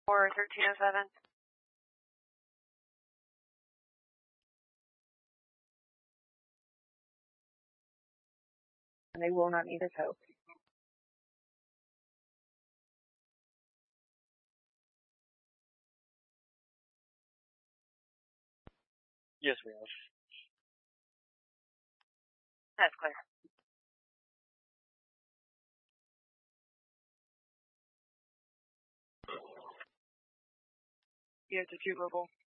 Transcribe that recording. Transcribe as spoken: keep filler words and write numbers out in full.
Or thirteen oh seven. And they will not need a tow. Yes, we have. That's clear. You have to two verbal.